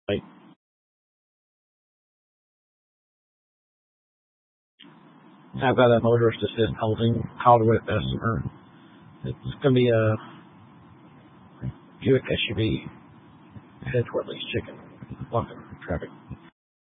I've got a motorist assist holding Calderwood Bessemer. It's going to be a Buick SUV headed toward Lee's Chicken, blocking traffic.